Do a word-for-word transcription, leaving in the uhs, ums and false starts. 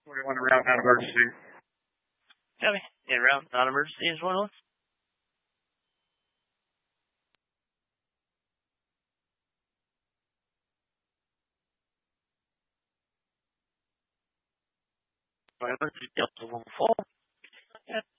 forty-one around non-emergency. Copy. Yeah, route non-emergency is one one. Emergency Delta one four.